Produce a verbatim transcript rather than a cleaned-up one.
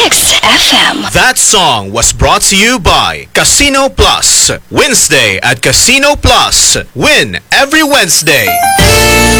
Mix F M. That song was brought to you by Casino Plus. Wednesday at Casino Plus. Win every Wednesday.